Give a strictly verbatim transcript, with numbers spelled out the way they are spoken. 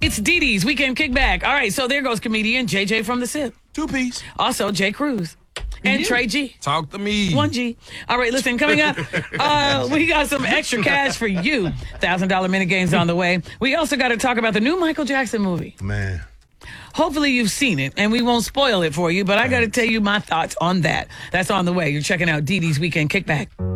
It's Dee Dee's Weekend Kickback. All right, so there goes comedian J J from the Sip. Two piece. Also, Jay Cruz. And Trey G. Talk to me. One G. All right, listen, coming up, uh, we got some extra cash for you. one thousand dollars minute games on the way. We also got to talk about the new Michael Jackson movie. Man. Hopefully you've seen it, and we won't spoil it for you, but I got to tell you my thoughts on that. That's on the way. You're checking out Dee Dee's Weekend Kickback.